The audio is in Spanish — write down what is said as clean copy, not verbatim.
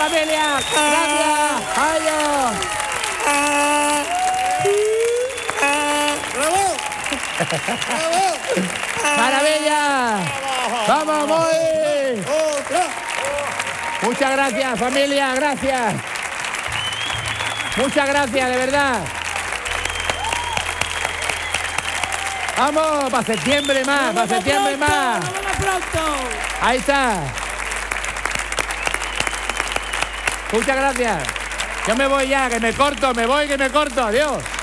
familia. Gracias. Adiós. Maravilla. Vamos, muy. Muchas gracias, familia. Gracias. Muchas gracias, de verdad. Vamos, para septiembre más, para septiembre más. Nos vemos pronto. Ahí está. Muchas gracias. Yo me voy ya, que me corto, me voy, que me corto. Adiós.